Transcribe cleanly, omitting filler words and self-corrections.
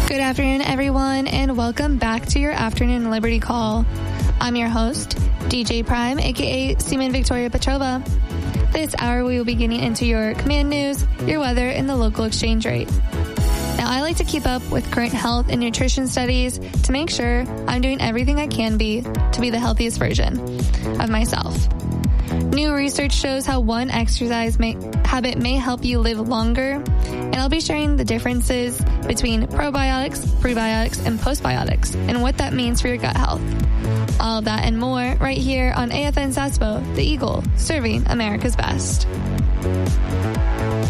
Good afternoon, everyone, and welcome back to your Afternoon Liberty Call. I'm your host, DJ Prime, aka Seaman Victoria Petrova. This hour, we will be getting into your command news, your weather, and the local exchange rate. Now, I like to keep up with current health and nutrition studies to make sure I'm doing everything I can be to be the healthiest version of myself. New research shows how one exercise habit may help you live longer, and I'll be sharing the differences between probiotics, prebiotics, and postbiotics, and what that means for your gut health. All of that and more right here on AFN Sasbo, the Eagle, serving America's best.